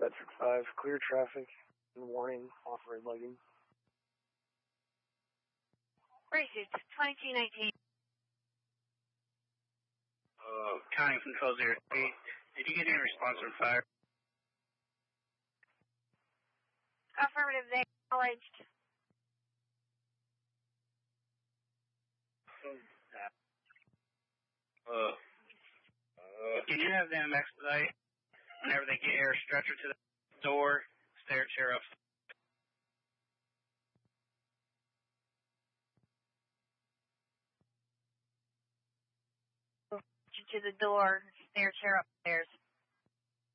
Bedford 5, clear traffic and warning off red lighting. Racist, 2219. County Control 03. Did you get any response from fire? Affirmative, they acknowledged. Can you have them expedite whenever they get air stretcher to the door, chair up? To the door, chair upstairs.